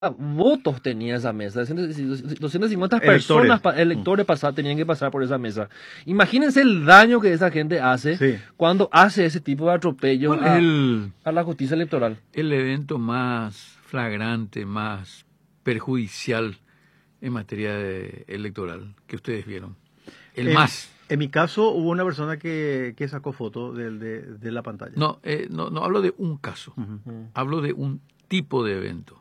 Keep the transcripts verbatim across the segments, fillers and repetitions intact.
votos tenía esa mesa, doscientas cincuenta Electores. personas, pa- electores pasar, tenían que pasar por esa mesa. Imagínense el daño que esa gente hace Sí. cuando hace ese tipo de atropello ¿Cuál a, es el, a la justicia electoral. el evento más flagrante, más perjudicial en materia de- electoral que ustedes vieron? El En- más. En mi caso, hubo una persona que, que sacó foto del- de, de la pantalla. No, eh, no, no hablo de un caso, Ujú. hablo de un tipo de evento.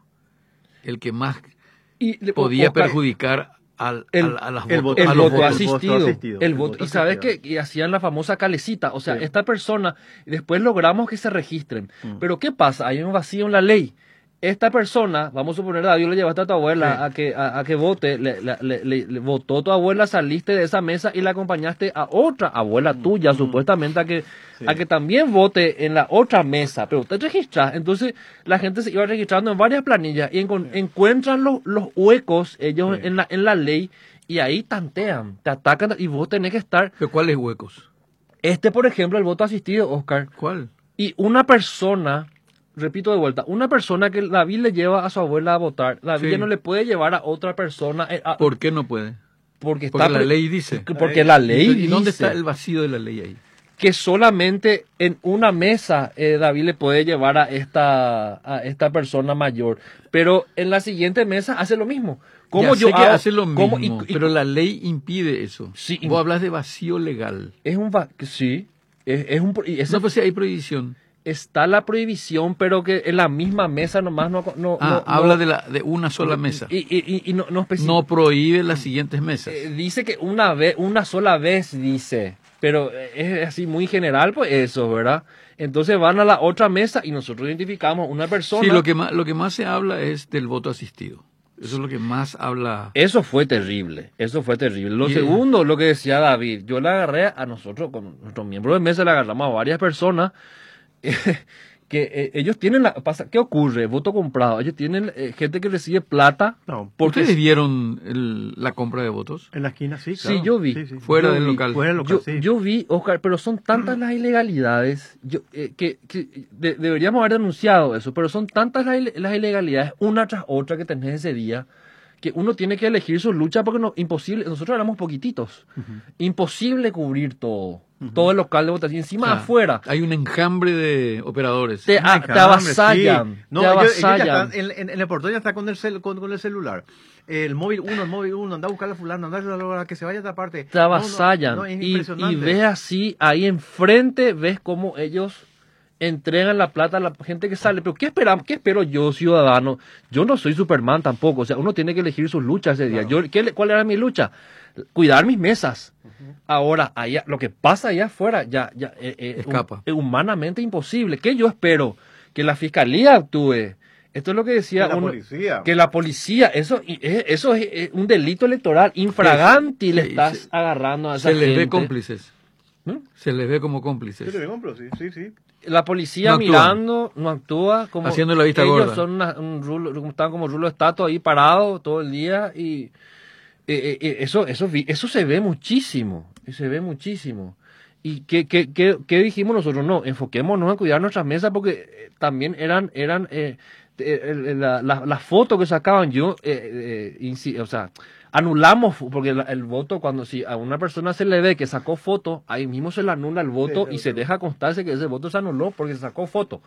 El que más Y le- podía Oscar, perjudicar al, el- al- a las el votos- voto- el a los voto votos. asistido, voto asistido, el el voto, voto y sabes asistido. que y hacían la famosa calecita, o sea, Sí. esta persona, después logramos que se registren, Mm. pero ¿qué pasa? Hay un vacío en la ley. Esta persona, vamos a suponer, David, le llevaste a tu abuela Sí. a que a, a que vote, le, le- le- le- le votó tu abuela, saliste de esa mesa y la acompañaste a otra abuela tuya, Mm. supuestamente a que Sí. a que también vote en la otra mesa, pero te registras, entonces la gente se iba registrando en varias planillas y encon- encuentran los, los huecos ellos Sí. en la en la ley y ahí tantean, te atacan y vos tenés que estar. ¿Pero cuáles huecos? Este, por ejemplo, el voto asistido, Oscar, ¿Cuál? y una persona, repito de vuelta, una persona que David le lleva a su abuela a votar, David Sí. ya no le puede llevar a otra persona eh, a- ¿Por qué no puede? porque está Porque la pre- ley dice. porque la ley ¿Y dónde dice está el vacío de la ley ahí? que solamente en una mesa eh, David le puede llevar a esta a esta persona mayor, pero en la siguiente mesa hace lo mismo. ¿Cómo Ya yo sé que hago? hace lo ¿Cómo? mismo, Y- y- pero la ley impide eso. Sí, Vos hablas de vacío legal. es un va- sí, es, es un pro- y ese- No, pues si hay prohibición. está la prohibición, pero que en la misma mesa nomás no no, Ah, no- habla no- de, la, de una sola mesa. y, y, y- y no, no especi- No prohíbe las siguientes mesas. eh, dice que una vez, una sola vez dice, pero eh, es así muy general, pues eso, ¿verdad? Entonces van a la otra mesa y nosotros identificamos una persona. Sí, lo que, más, lo que más se habla es del voto asistido. Eso es lo que más habla. Eso fue terrible, eso fue terrible. Lo Y- segundo, lo que decía David, yo le agarré a nosotros, con nuestros miembros de mesa, le agarramos a varias personas que eh, ellos tienen la... Pasa, ¿qué ocurre? Voto comprado. Ellos tienen eh, gente que recibe plata No, porque... ¿Ustedes vieron el- la compra de votos? en la esquina sí, Sí, claro. yo vi. Sí, sí. Fuera Yo del vi, local. Fuera del local, Yo, sí. yo vi, Oscar, pero son tantas las ilegalidades yo, eh, que, que de- deberíamos haber denunciado eso, pero son tantas las, ile- las ilegalidades, una tras otra que tenés ese día, que uno tiene que elegir su lucha porque no, imposible, nosotros éramos poquititos, imposible cubrir todo, todo el local de votación, encima O sea, afuera, Hay un enjambre de operadores. te, Una a- te enjambre, avasallan, sí. No, te ellos- ellos ya avasallan. están en, en- en el portón ya está con el, cel- con, con el celular. El móvil uno, el móvil uno, anda a buscar a fulano, anda a la- que se vaya a esta parte. Te avasallan No, no, no, es y, impresionante. y ves así, ahí enfrente, ves cómo ellos entregan la plata a la gente que sale. Pero ¿qué esperamos? ¿Qué espero yo, ciudadano? Yo no soy Superman tampoco, o sea, uno tiene que elegir sus luchas ese día. Claro. Yo, ¿qué le- ¿Cuál era mi lucha? Cuidar mis mesas. Ahora, allá, lo que pasa allá afuera ya, ya eh, eh, Escapa. es humanamente imposible. ¿Qué yo espero? Que la fiscalía actúe. Esto es lo que decía Que la uno- policía. que la policía, eso, y- es- eso es, es un delito electoral infraganti, le Sí, estás se- agarrando a esa Se les ve gente. cómplices. ¿Mm? Se les ve como Sí, cómplices. te compro, sí, sí, sí. La policía No actúan. mirando, no actúa, como Haciendo la vista ellos gorda. son una- un rulo, están como rulo de estatua ahí parado todo el día y eh, eh, eso, eso, vi- eso se ve muchísimo, se ve muchísimo. ¿Y qué, qué, qué, qué dijimos nosotros? No, enfoquémonos en cuidar nuestras mesas porque eh, también eran, eran eh, eh, eh, la, la, la foto que sacaban yo, eh, eh, insi- o sea, anulamos, porque la- el voto, cuando si a una persona se le ve que sacó foto, ahí mismo se le anula el voto Sí, y sí, se sí. deja constarse que ese voto se anuló porque se sacó foto.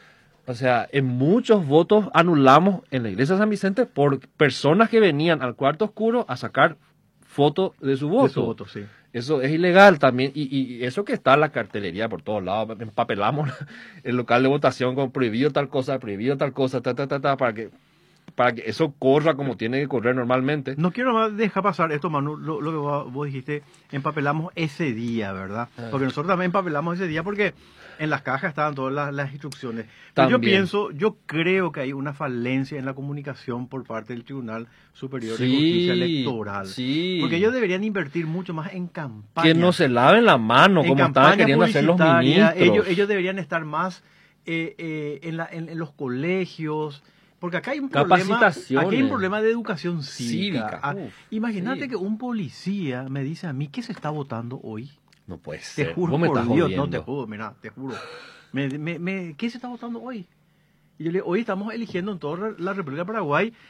O sea, en muchos votos anulamos en la iglesia de San Vicente por personas que venían al cuarto oscuro a sacar foto de su voto. De su voto, sí. Eso es ilegal también. Y, y eso que está en la cartelería por todos lados, empapelamos el local de votación con prohibido tal cosa, prohibido tal cosa, ta, ta, ta, ta, para que, para que eso corra como tiene que correr normalmente. No quiero más dejar pasar esto, Manu, lo, lo que vos, vos dijiste, empapelamos ese día, ¿verdad? Ah. Porque nosotros también empapelamos ese día porque en las cajas estaban todas las, las instrucciones. Pero yo También. pienso, yo creo que hay una falencia en la comunicación por parte del Tribunal Superior de Sí, Justicia Electoral. sí. Porque ellos deberían invertir mucho más en campaña. Que no se laven la mano en como estaban campaña queriendo hacer los publicitaria. ministros. Ellos, ellos deberían estar más eh, eh, en, la, en, en los colegios. Porque acá hay un problema, Capacitaciones. aquí hay un problema de educación cívica. Cívica, Ah, uf, imagínate sí. que un policía me dice a mí que se está votando hoy. No puede Te ser. juro Vos me por estás Dios, jodiendo. no te juro, mira, te juro. Me, me, me- ¿Qué se está votando hoy? Y yo le digo, hoy estamos eligiendo en toda la República de Paraguay